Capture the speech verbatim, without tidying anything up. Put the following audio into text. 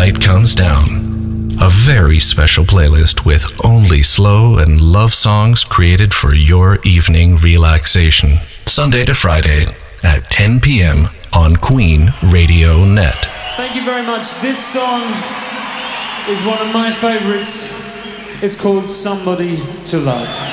night comes down. A very special playlist with only slow and love songs created for your evening relaxation. Sunday to Friday at ten p.m. on Queen Radio Net. Thank you very much. This song is one of my favorites. It's called Somebody to Love.